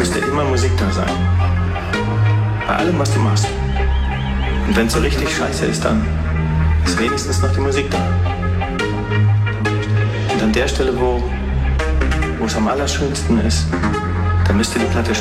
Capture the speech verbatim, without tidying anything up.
müsste immer Musik da sein. Bei allem, was du machst. Und wenn es so richtig scheiße ist, dann ist wenigstens noch die Musik da. Und an der Stelle, wo, wo es am allerschönsten ist, da müsste die Platte